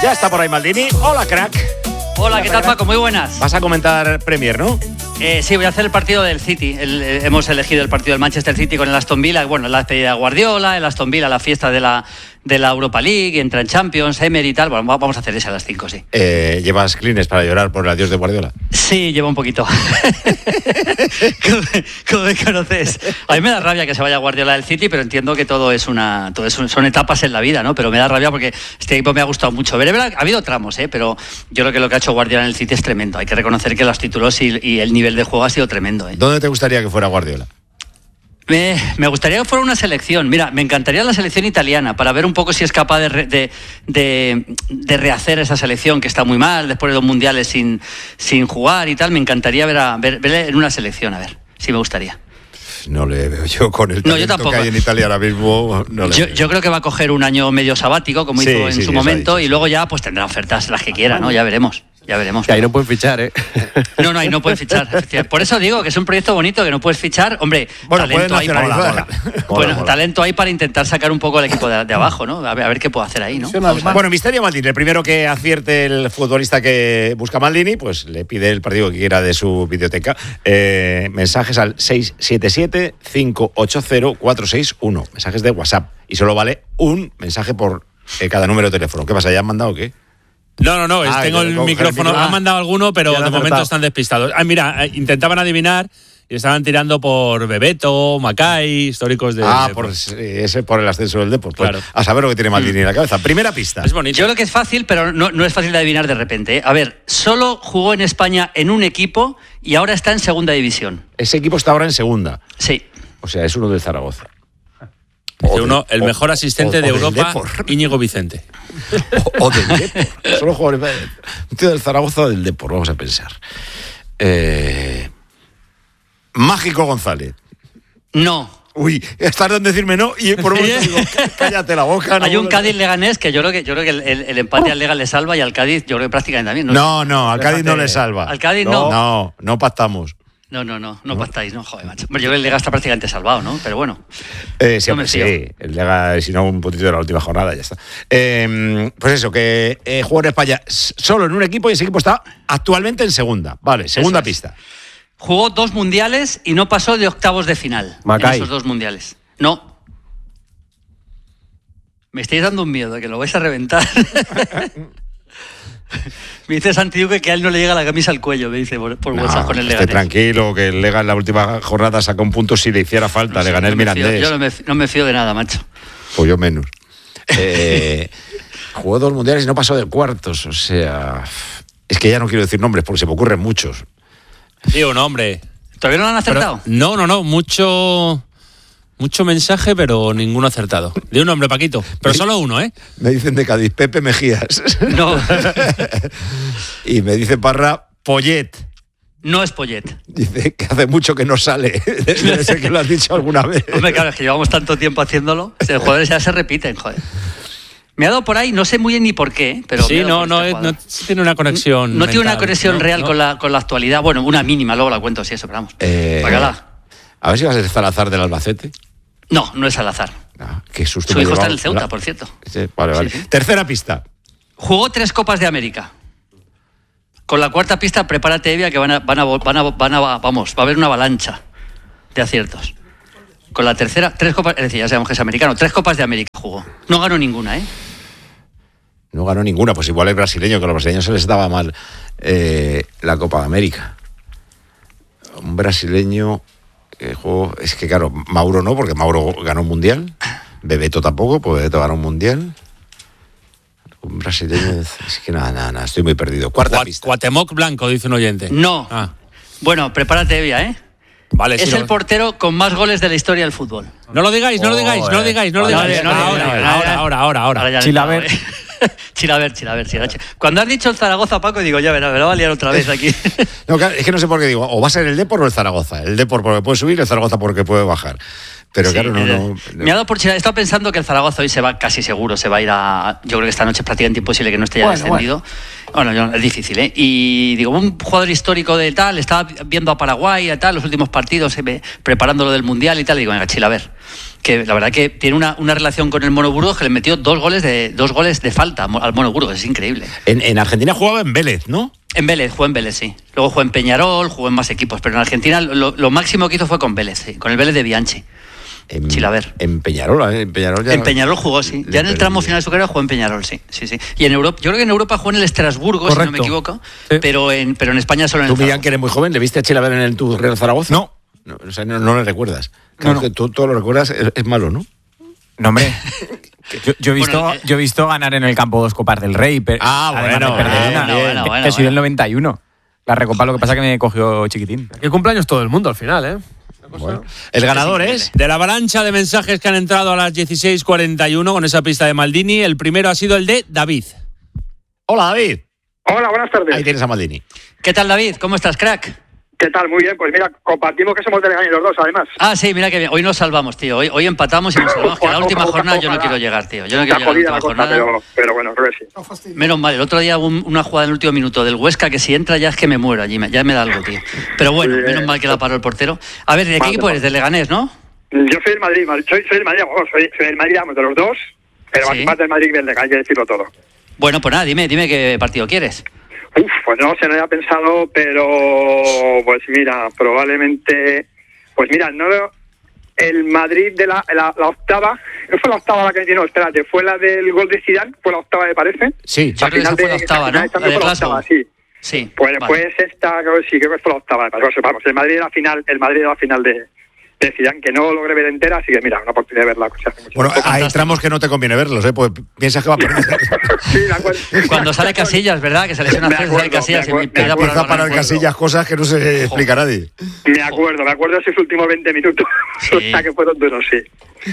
Ya está por ahí Maldini. Hola, crack. Hola, ¿qué tal, Paco? Muy buenas. Vas a comentar Premier, ¿no? Sí, voy a hacer el partido del City. Hemos elegido el partido del Manchester City con el Aston Villa. Bueno, la despedida de Guardiola, el Aston Villa, la fiesta de la Europa League, entra en Champions, Emery y tal. Bueno, vamos a hacer esa a las 5, sí. ¿Llevas clines para llorar por el adiós de Guardiola? Sí, llevo un poquito. ¿Cómo me conoces? A mí me da rabia que se vaya Guardiola del City, pero entiendo que son etapas en la vida, ¿no? Pero me da rabia porque este equipo me ha gustado mucho. Ha habido tramos, pero yo creo que lo que ha hecho Guardiola en el City es tremendo. Hay que reconocer que los títulos y el nivel de juego ha sido tremendo. ¿Dónde te gustaría que fuera Guardiola? Me gustaría que fuera una selección. Mira, me encantaría la selección italiana para ver un poco si es capaz de rehacer esa selección que está muy mal después de 2 mundiales sin jugar y tal. Me encantaría verle en una selección, a ver, sí me gustaría. No le veo yo con el talento que hay en Italia ahora mismo. Yo creo que va a coger un año medio sabático, como hizo en su momento, y luego ya pues tendrá ofertas las que quiera, ¿no? Ya veremos. Que ahí no pueden fichar, ¿eh? No, ahí no pueden fichar. Por eso digo que es un proyecto bonito que no puedes fichar. Hombre, bueno, talento hay mola. talento hay para intentar sacar un poco el equipo de abajo, ¿no? A ver qué puede hacer ahí, ¿no? Bueno, misterio Maldini. El primero que acierte el futbolista que busca Maldini, pues le pide el partido que quiera de su videoteca. Mensajes al 677-580-461. Mensajes de WhatsApp. Y solo vale un mensaje por cada número de teléfono. ¿Qué pasa? ¿Ya han mandado o qué? No, tengo el micrófono. Han mandado alguno, pero de momento están despistados. Mira, intentaban adivinar y estaban tirando por Bebeto, Macay, históricos de... por el ascenso del Depor. Pues, claro. A saber lo que tiene Maldini en la cabeza. Primera pista. Es bonito. Yo creo que es fácil, pero no es fácil de adivinar de repente. A ver, solo jugó en España en un equipo y ahora está en segunda división. Ese equipo está ahora en segunda. Sí. O sea, es uno del Zaragoza. El mejor asistente de Europa, Íñigo Vicente. O del Depor. Solo jugadores. Un tío del Zaragoza o del Depor, vamos a pensar. Mágico González. No. Uy, es tarde en decirme no y por un momento digo, cállate la boca. Hay un Cádiz-Leganés que yo creo que el empate al Lega le salva y al Cádiz yo creo que prácticamente también. No, al Cádiz no le salva. Al Cádiz no. No pactamos. No pactáis, ¿no? Joder, macho. Yo creo que el Lega está prácticamente salvado, ¿no? Pero bueno. Sí, el Lega, si no, un puntito de la última jornada, ya está. Pues eso, que jugó en España solo en un equipo y ese equipo está actualmente en segunda. Vale, segunda pista. Jugó 2 mundiales y no pasó de octavos de final. Macay. En esos 2 mundiales. No. Me estáis dando un miedo, que lo vais a reventar. Me dice Santi Duque que a él no le llega la camisa al cuello, me dice por WhatsApp con el Leganés. Tranquilo, que el Lega en la última jornada saca un punto si le hiciera falta. Le gané el Mirandés. Yo no me fío de nada, macho. Pues yo menos. Jugó 2 mundiales y no pasó de cuartos. O sea, es que ya no quiero decir nombres porque se me ocurren muchos. Sí, un hombre. ¿Todavía no lo han acertado? Pero, no. Mucho mensaje, pero ninguno acertado. De un hombre, Paquito. Pero solo uno, ¿eh? Me dicen de Cádiz, Pepe Mejías. No. Y me dice Parra, Poyet. No es Poyet. Dice que hace mucho que no sale. Debe ser que lo has dicho alguna vez. Hombre, claro, es que llevamos tanto tiempo haciéndolo. Los jugadores ya se repiten, joder. Me ha dado por ahí, no sé muy bien ni por qué, pero... Sí, no tiene una conexión No tiene una conexión real con la actualidad. Bueno, una mínima, luego la cuento, sí, eso, pero vamos. A ver si vas a ser Salazar del Albacete. No es Salazar. Qué susto. Su hijo está en el Ceuta, por cierto. Sí, vale. Sí. Tercera pista. Jugó 3 Copas de América. Con la cuarta pista, prepárate, Evia, que va a haber una avalancha de aciertos. Con la tercera, 3 copas, es decir, ya sabemos que es americano, 3 Copas de América jugó. No ganó ninguna, ¿eh? No ganó ninguna, pues igual es brasileño, que a los brasileños se les daba mal la Copa de América. Un brasileño que jugó, es que claro, Mauro no, porque Mauro ganó un mundial. Bebeto tampoco, porque Bebeto ganó un mundial. Un brasileño, es que nada, estoy muy perdido. Cuarta pista. Cuauhtémoc Blanco, dice un oyente. No. Bueno, prepárate, Evia, ¿eh? Vale, es el portero con más goles de la historia del fútbol. No lo digáis. Ahora. Chilaver. Cuando has dicho el Zaragoza, Paco, digo, ya verá, me lo va a liar otra vez aquí. No, claro, es que no sé por qué digo, o va a ser el Depor o el Zaragoza. El Depor porque puede subir, el Zaragoza porque puede bajar. Pero claro, no. Me ha dado por chilar. He estado pensando que el Zaragoza hoy se va, casi seguro, se va a ir a... Yo creo que esta noche es prácticamente imposible que no esté ya descendido. Bueno, es difícil, ¿eh? Y digo, un jugador histórico de tal, estaba viendo a Paraguay y tal, los últimos partidos, preparándolo del Mundial y tal, y digo, venga, Chila, a ver. Que la verdad que tiene una relación con el Mono Burgos que le metió dos goles de falta al Mono Burgos, es increíble. En Argentina jugaba en Vélez, ¿no? Jugó en Vélez, sí. Luego jugó en Peñarol, jugó en más equipos, pero en Argentina lo máximo que hizo fue con Vélez, sí, con el Vélez de Bianchi. Chilaver. En Peñarol, ¿eh? En Peñarol jugó, sí. Ya en el tramo final de su carrera jugó en Peñarol, sí. Y en Europa, yo creo que en Europa jugó en el Estrasburgo, correcto, si no me equivoco, sí. pero en España solo en el Tú, Millán, que eres muy joven, ¿le viste a Chilaver en tu Real Zaragoza? No. O sea, no le recuerdas. Claro, que tú todo lo recuerdas, es malo, ¿no? No, hombre. Yo he visto ganar en el campo 2 Copas del Rey. Bueno. Que soy del 91. La recopa, lo que pasa que me cogió chiquitín. Qué cumpleaños todo el mundo al final, ¿eh? Bueno, el ganador es de la avalancha de mensajes que han entrado a las 16:41 con esa pista de Maldini. El primero ha sido el de David. Hola, David. Hola, buenas tardes. Ahí tienes a Maldini. ¿Qué tal, David? ¿Cómo estás, crack? ¿Qué tal? Muy bien, pues mira, compartimos que somos de Leganés los dos, además. Ah, sí, mira que bien. Hoy nos salvamos, tío. Hoy empatamos y nos salvamos. Que la última jornada yo no quiero llegar, tío. Yo no quiero llegar a la última jornada. Pero bueno, creo que sí. Menos mal, el otro día hubo una jugada en el último minuto del Huesca que si entra ya es que me muero allí, ya me da algo, tío. Pero bueno, menos mal que la paró el portero. A ver, ¿de qué equipo eres? ¿De Leganés, no? Yo soy del Madrid, soy del Madrid, soy del Madrid, de los dos, pero más del Madrid que del Leganés, hay que decirlo todo. Bueno, pues nada, dime qué partido quieres. Pues no se lo había pensado, pero pues mira, probablemente, pues mira, no el Madrid de la octava, no fue la octava la que no, espérate, fue la del gol de Zidane, fue la octava, me parece. Sí, yo creo que esa fue la octava, ¿no? La de Glasgow. Sí. Pues esta, creo que fue la octava, vamos, el Madrid de la final, de Zidane, que no logré ver entera, así que mira, una oportunidad de verla. Bueno, hay tramos que no te conviene verlos, pues piensas que va a perder. Sí, de acuerdo. Cuando sale Casillas, ¿verdad? Que se lesiona a Casillas y me pega por para el Casillas cosas que no se explica a nadie. Me acuerdo de esos últimos 20 minutos. Sí. O sea que fueron duros, sí.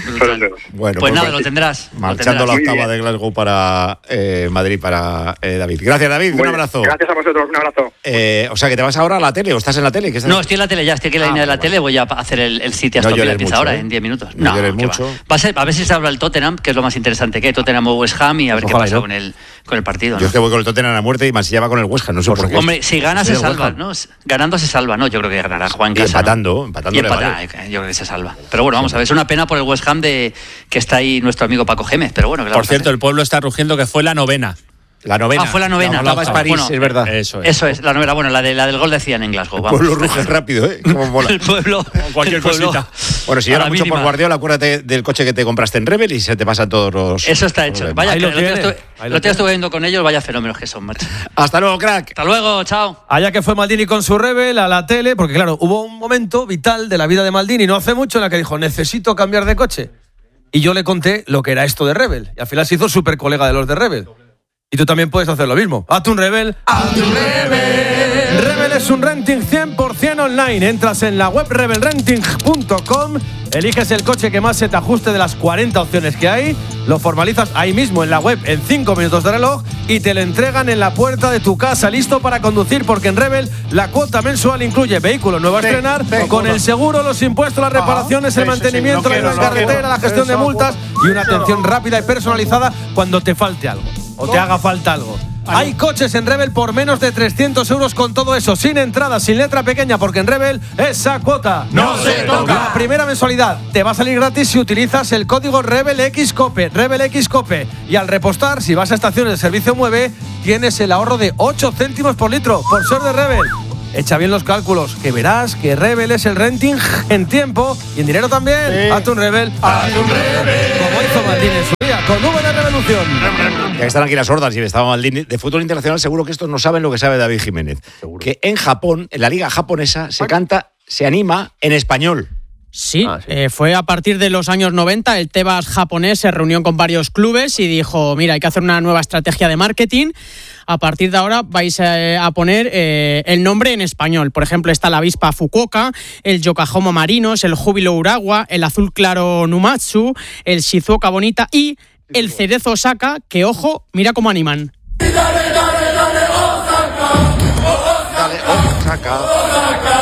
Bueno, pues nada, lo tendrás. Marchando la octava de Glasgow para Madrid, para David. Gracias, David. Un abrazo. Gracias a vosotros, un abrazo. O sea, que te vas ahora a la tele o estás en la tele. No, estoy en la tele ya, estoy aquí en la línea de la tele. Voy a hacer el sitio hasta que empieza ahora, en 10 minutos. No llores mucho. Va a ver si se habla el Tottenham, que es lo más interesante que hay. Tottenham o West Ham y a ver qué pasa con el partido. Yo es que voy con el Tottenham a muerte y Mansilla va con el West Ham, no sé por qué. Hombre, si gana se salva, ¿no? Ganando se salva, ¿no? Yo creo que ganará Juan en casa. Empatando vale. Yo creo que se salva. Pero bueno, vamos a ver, es una pena por el West Ham que está ahí nuestro amigo Paco Gémez, pero bueno. Por cierto, el pueblo está rugiendo que fue la novena. La novena. Ah, fue la novena. La octava es París, es verdad. Eso es, la novena. Bueno, la del gol de Zidane en Glasgow. Vamos. El pueblo ruge rápido, ¿eh? Como mola. El pueblo. Cualquier cosita. Bueno, si llora mucho por Guardiola, acuérdate del coche que te compraste en Rebel y se te pasan todos los... Eso está hecho. Vaya, lo estuve viendo con ellos, vaya fenómenos que son, macho. Hasta luego, crack. Hasta luego, chao. Allá que fue Maldini con su Rebel a la tele, porque claro, hubo un momento vital de la vida de Maldini, no hace mucho, en la que dijo, necesito cambiar de coche. Y yo le conté lo que era esto de Rebel. Y al final se hizo súper colega de los de Rebel. Y tú también puedes hacer lo mismo. ¡Hazte un Rebel! ¡Hazte un Rebel! Rebel es un renting 100% online. Entras en la web rebelrenting.com, eliges el coche que más se te ajuste de las 40 opciones que hay, lo formalizas ahí mismo en la web en 5 minutos de reloj y te lo entregan en la puerta de tu casa, listo para conducir, porque en Rebel la cuota mensual incluye vehículo nuevo a estrenar, con el seguro, los impuestos, las reparaciones, el mantenimiento, la carretera, la gestión de multas y una atención rápida y personalizada cuando te falte algo o te haga falta algo. Hay coches en Rebel por menos de 300 euros con todo eso, sin entrada, sin letra pequeña, porque en Rebel esa cuota no se toca. La primera mensualidad te va a salir gratis si utilizas el código RebelXCOPE, RebelXCOPE. Y al repostar, si vas a estaciones de servicio Mueve, tienes el ahorro de 8 céntimos por litro, por ser de Rebel. Echa bien los cálculos, que verás que Rebel es el renting en tiempo y en dinero también. Sí. Hazte un Rebel. Hazte un Rebel. Como hizo Maldini en su día, con V de Revolución. Ya están aquí las hordas y estaba Maldini. De fútbol internacional seguro que estos no saben lo que sabe David Jiménez. Seguro. Que en Japón, en la liga japonesa, se canta, se anima en español. Sí, fue a partir de los años 90, el Tebas japonés se reunió con varios clubes y dijo, mira, hay que hacer una nueva estrategia de marketing. A partir de ahora vais a poner el nombre en español. Por ejemplo, está la avispa Fukuoka, el Yokohama Marinos, el Júbilo Urawa, el Azul Claro Numatsu, el Shizuoka Bonita y el Cerezo Osaka, que, ojo, mira cómo animan. Dale, Osaka.